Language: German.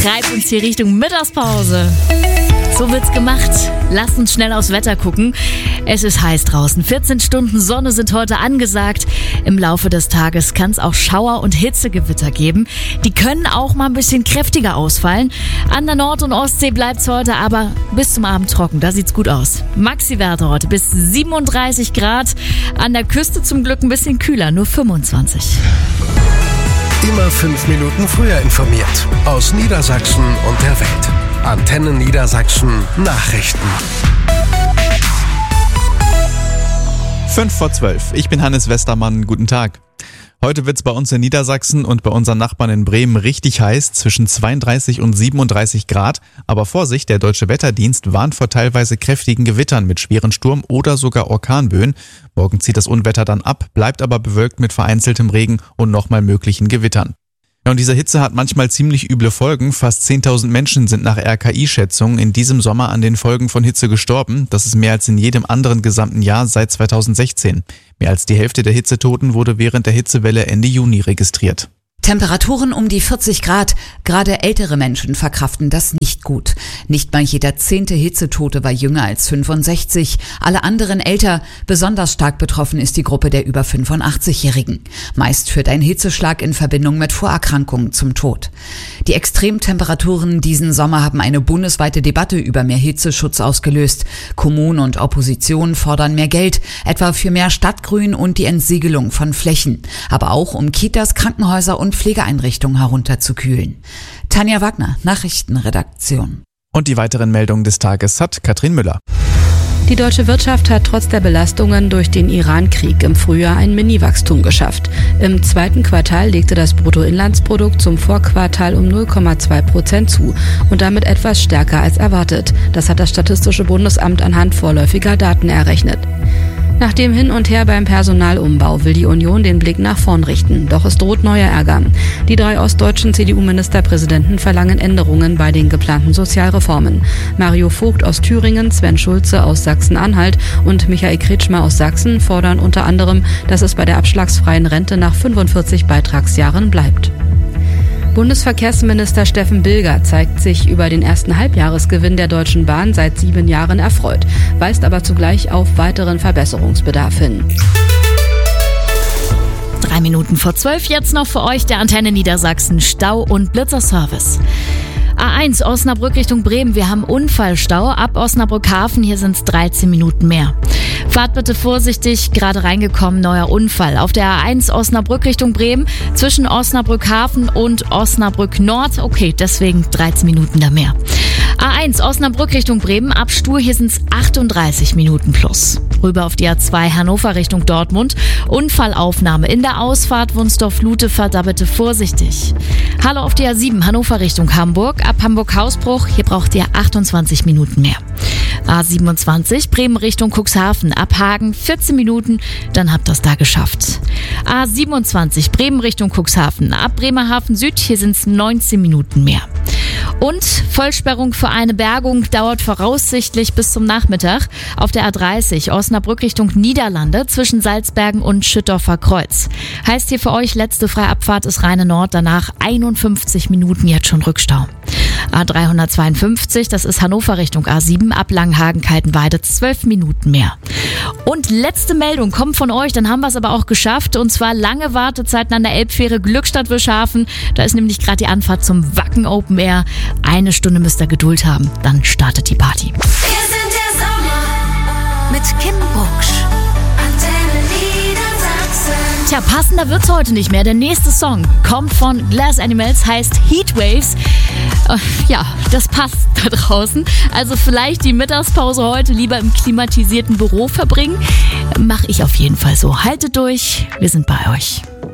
treibt uns hier Richtung Mittagspause. So wird's gemacht. Lasst uns schnell aufs Wetter gucken. Es ist heiß draußen. 14 Stunden Sonne sind heute angesagt. Im Laufe des Tages kann es auch Schauer- und Hitzegewitter geben. Die können auch mal ein bisschen kräftiger ausfallen. An der Nord- und Ostsee bleibt's heute aber bis zum Abend trocken. Da sieht's gut aus. Maxi-Werte heute bis 37 Grad. An der Küste zum Glück ein bisschen kühler, nur 25. Immer 5 Minuten früher informiert. Aus Niedersachsen und der Welt. Antenne Niedersachsen Nachrichten. 5:12. Ich bin Hannes Westermann. Guten Tag. Heute wird's bei uns in Niedersachsen und bei unseren Nachbarn in Bremen richtig heiß, zwischen 32 und 37 Grad. Aber Vorsicht, der Deutsche Wetterdienst warnt vor teilweise kräftigen Gewittern mit schweren Sturm- oder sogar Orkanböen. Morgen zieht das Unwetter dann ab, bleibt aber bewölkt mit vereinzeltem Regen und nochmal möglichen Gewittern. Ja, und diese Hitze hat manchmal ziemlich üble Folgen. Fast 10.000 Menschen sind nach RKI-Schätzungen in diesem Sommer an den Folgen von Hitze gestorben. Das ist mehr als in jedem anderen gesamten Jahr seit 2016. Mehr als die Hälfte der Hitzetoten wurde während der Hitzewelle Ende Juni registriert. Temperaturen um die 40 Grad. Gerade ältere Menschen verkraften das nicht gut. Nicht mal jeder 10. Hitzetote war jünger als 65. Alle anderen älter. Besonders stark betroffen ist die Gruppe der über 85-Jährigen. Meist führt ein Hitzeschlag in Verbindung mit Vorerkrankungen zum Tod. Die Extremtemperaturen diesen Sommer haben eine bundesweite Debatte über mehr Hitzeschutz ausgelöst. Kommunen und Opposition fordern mehr Geld, etwa für mehr Stadtgrün und die Entsiegelung von Flächen. Aber auch um Kitas, Krankenhäuser und Pflegeeinrichtungen herunterzukühlen. Tanja Wagner, Nachrichtenredaktion. Und die weiteren Meldungen des Tages hat Katrin Müller. Die deutsche Wirtschaft hat trotz der Belastungen durch den Iran-Krieg im Frühjahr ein Mini-Wachstum geschafft. Im zweiten Quartal legte das Bruttoinlandsprodukt zum Vorquartal um 0,2% zu und damit etwas stärker als erwartet. Das hat das Statistische Bundesamt anhand vorläufiger Daten errechnet. Nach dem Hin und Her beim Personalumbau will die Union den Blick nach vorn richten. Doch es droht neuer Ärger. Die 3 ostdeutschen CDU-Ministerpräsidenten verlangen Änderungen bei den geplanten Sozialreformen. Mario Vogt aus Thüringen, Sven Schulze aus Sachsen-Anhalt und Michael Kretschmer aus Sachsen fordern unter anderem, dass es bei der abschlagsfreien Rente nach 45 Beitragsjahren bleibt. Bundesverkehrsminister Steffen Bilger zeigt sich über den ersten Halbjahresgewinn der Deutschen Bahn seit 7 Jahren erfreut, weist aber zugleich auf weiteren Verbesserungsbedarf hin. 3 Minuten vor 12 jetzt noch für euch der Antenne Niedersachsen Stau- und Blitzerservice. A1 Osnabrück Richtung Bremen. Wir haben Unfallstau ab Osnabrück-Hafen. Hier sind es 13 Minuten mehr. Fahrt bitte vorsichtig, gerade reingekommen, neuer Unfall. Auf der A1 Osnabrück Richtung Bremen zwischen Osnabrück-Hafen und Osnabrück-Nord. Okay, deswegen 13 Minuten da mehr. A1 Osnabrück Richtung Bremen, ab Stur, hier sind es 38 Minuten plus. Rüber auf die A2 Hannover Richtung Dortmund. Unfallaufnahme in der Ausfahrt Wunsdorf-Lute, fahrt da bitte vorsichtig. Hallo auf die A7 Hannover Richtung Hamburg, ab Hamburg-Hausbruch, hier braucht ihr 28 Minuten mehr. A27 Bremen Richtung Cuxhaven, ab Hagen 14 Minuten, dann habt ihr es da geschafft. A27 Bremen Richtung Cuxhaven, ab Bremerhaven Süd, hier sind es 19 Minuten mehr. Und Vollsperrung für eine Bergung dauert voraussichtlich bis zum Nachmittag auf der A30 Osnabrück Richtung Niederlande zwischen Salzbergen und Schüttorfer Kreuz. Heißt hier für euch, letzte Freiabfahrt ist Rheine Nord, danach 51 Minuten jetzt schon Rückstau. A352, das ist Hannover Richtung A7, ab Langenhagen-Kaltenweide 12 Minuten mehr. Und letzte Meldung kommt von euch, dann haben wir es aber auch geschafft, und zwar lange Wartezeiten an der Elbfähre Glückstadt-Wilshaven. Da ist nämlich gerade die Anfahrt zum Wacken Open Air. 1 Stunde müsst ihr Geduld haben, dann startet die Party. Wir sind der Sommer mit Kim Bucksch. Antenne Niedersachsen. Tja, passender wird's heute nicht mehr. Der nächste Song kommt von Glass Animals, heißt Heatwaves. Ja, das passt da draußen. Also vielleicht die Mittagspause heute lieber im klimatisierten Büro verbringen. Mache ich auf jeden Fall so. Haltet durch, wir sind bei euch.